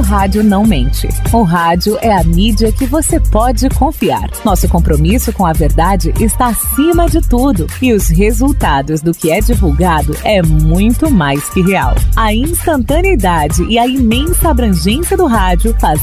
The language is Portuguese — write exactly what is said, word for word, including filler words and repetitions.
rádio não mente. O rádio é a mídia que você pode confiar. Nosso compromisso com a verdade está acima de tudo. E os resultados do que é divulgado é muito mais que real. A instantaneidade e a imensa abrangência do rádio faz